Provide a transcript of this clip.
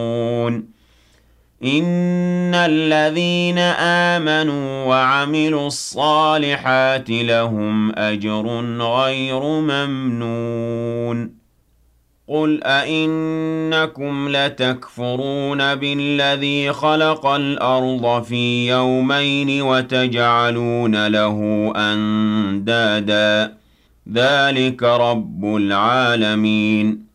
إِنَّ الَّذِينَ آمَنُوا وَعَمِلُوا الصَّالِحَاتِ لَهُمْ أَجْرٌ غَيْرُ مَمْنُونٍ قُلْ أَئِنَّكُمْ لَتَكْفُرُونَ بِالَّذِي خَلَقَ الْأَرْضَ فِي يَوْمَيْنِ وَتَجْعَلُونَ لَهُ أَندَادًا ذَلِكَ رَبُّ الْعَالَمِينَ